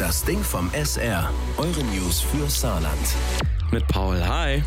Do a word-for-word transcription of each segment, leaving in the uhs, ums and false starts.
Das Ding vom S R. Eure News für Saarland. Mit Paul, hi.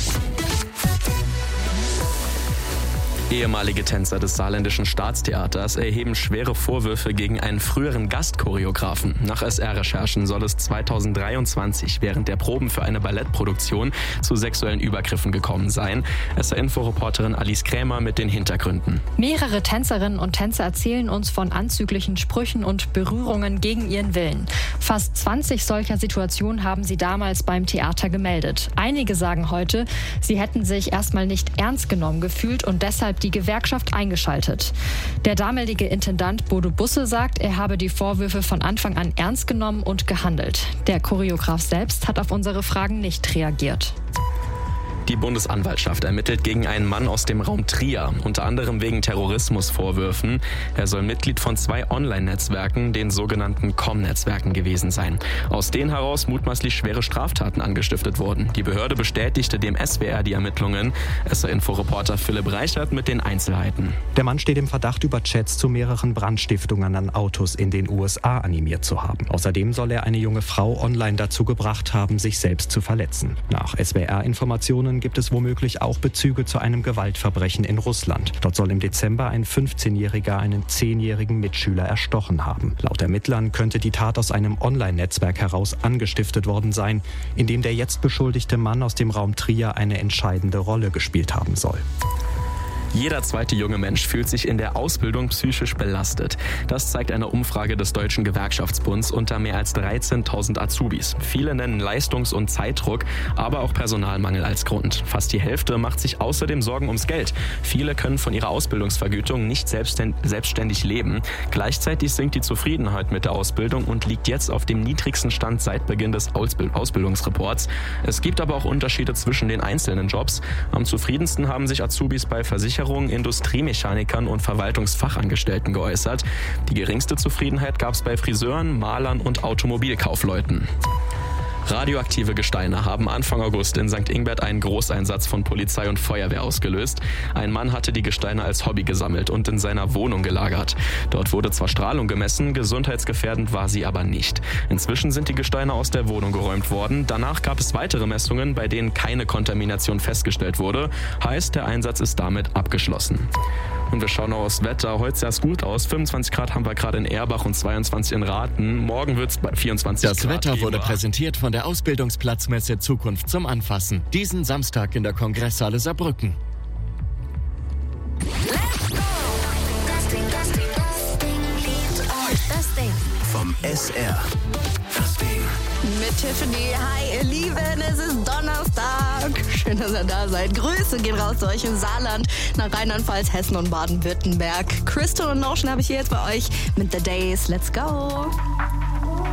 Ehemalige Tänzer des Saarländischen Staatstheaters erheben schwere Vorwürfe gegen einen früheren Gastchoreografen. Nach S R-Recherchen soll es zweitausenddreiundzwanzig während der Proben für eine Ballettproduktion zu sexuellen Übergriffen gekommen sein. S R-Info-Reporterin Alice Krämer mit den Hintergründen. Mehrere Tänzerinnen und Tänzer erzählen uns von anzüglichen Sprüchen und Berührungen gegen ihren Willen. Fast zwanzig solcher Situationen haben sie damals beim Theater gemeldet. Einige sagen heute, sie hätten sich erstmal nicht ernst genommen gefühlt und deshalb die Gewerkschaft eingeschaltet. Der damalige Intendant Bodo Busse sagt, er habe die Vorwürfe von Anfang an ernst genommen und gehandelt. Der Choreograf selbst hat auf unsere Fragen nicht reagiert. Die Bundesanwaltschaft ermittelt gegen einen Mann aus dem Raum Trier, unter anderem wegen Terrorismusvorwürfen. Er soll Mitglied von zwei Online-Netzwerken, den sogenannten Com-Netzwerken, gewesen sein. Aus denen heraus mutmaßlich schwere Straftaten angestiftet wurden. Die Behörde bestätigte dem S W R die Ermittlungen. S R-Info-Reporter Philipp Reichert mit den Einzelheiten. Der Mann steht im Verdacht, über Chats zu mehreren Brandstiftungen an Autos in den U S A animiert zu haben. Außerdem soll er eine junge Frau online dazu gebracht haben, sich selbst zu verletzen. Nach S W R-Informationen gibt es womöglich auch Bezüge zu einem Gewaltverbrechen in Russland. Dort soll im Dezember ein fünfzehnjähriger einen zehnjährigen Mitschüler erstochen haben. Laut Ermittlern könnte die Tat aus einem Online-Netzwerk heraus angestiftet worden sein, in dem der jetzt beschuldigte Mann aus dem Raum Trier eine entscheidende Rolle gespielt haben soll. Jeder zweite junge Mensch fühlt sich in der Ausbildung psychisch belastet. Das zeigt eine Umfrage des Deutschen Gewerkschaftsbunds unter mehr als dreizehntausend Azubis. Viele nennen Leistungs- und Zeitdruck, aber auch Personalmangel als Grund. Fast die Hälfte macht sich außerdem Sorgen ums Geld. Viele können von ihrer Ausbildungsvergütung nicht selbstständig leben. Gleichzeitig sinkt die Zufriedenheit mit der Ausbildung und liegt jetzt auf dem niedrigsten Stand seit Beginn des Ausbildungsreports. Es gibt aber auch Unterschiede zwischen den einzelnen Jobs. Am zufriedensten haben sich Azubis bei Versicherungen, Industriemechanikern und Verwaltungsfachangestellten geäußert. Die geringste Zufriedenheit gab es bei Friseuren, Malern und Automobilkaufleuten. Radioaktive Gesteine haben Anfang August in Sankt Ingbert einen Großeinsatz von Polizei und Feuerwehr ausgelöst. Ein Mann hatte die Gesteine als Hobby gesammelt und in seiner Wohnung gelagert. Dort wurde zwar Strahlung gemessen, gesundheitsgefährdend war sie aber nicht. Inzwischen sind die Gesteine aus der Wohnung geräumt worden. Danach gab es weitere Messungen, bei denen keine Kontamination festgestellt wurde. Heißt, der Einsatz ist damit abgeschlossen. Und wir schauen noch aufs Wetter. Heute sah es gut aus. fünfundzwanzig Grad haben wir gerade in Erbach und zweiundzwanzig in Rathen. Morgen wird es bei vierundzwanzig das Grad. Das Wetter wurde präsentiert von der Ausbildungsplatzmesse Zukunft zum Anfassen. Diesen Samstag in der Kongresshalle Saarbrücken. Let's go! Das Ding, das Ding, das Ding liebt euch. Das Ding vom S R. Das Ding. Mit Tiffany. Hi, ihr Lieben, es ist Donnerstag. Schön, dass ihr da seid. Grüße gehen raus zu euch im Saarland, nach Rheinland-Pfalz, Hessen und Baden-Württemberg. Crystal und Notion habe ich hier jetzt bei euch mit The Days. Let's go.